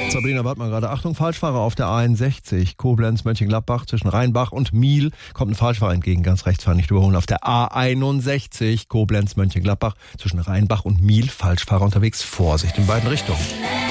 Sabrina Wartmann gerade. Achtung, Falschfahrer auf der A61, Koblenz-Mönchengladbach zwischen Rheinbach und Miel. Kommt ein Falschfahrer entgegen, ganz rechts fahren, nicht überholen. Auf der A61, Koblenz-Mönchengladbach zwischen Rheinbach und Miel. Falschfahrer unterwegs, Vorsicht in beiden Richtungen.